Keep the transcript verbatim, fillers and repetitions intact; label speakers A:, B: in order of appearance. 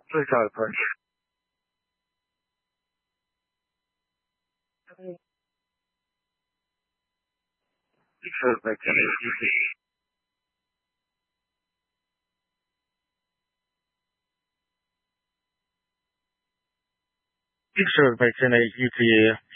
A: 最大的关系。Picture back in U K. Picture back in U K.